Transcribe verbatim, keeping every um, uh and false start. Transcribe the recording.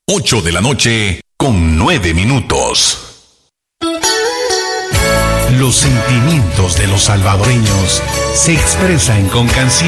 ocho de la noche con nueve minutos. Los sentimientos de los salvadoreños se expresan con canciones.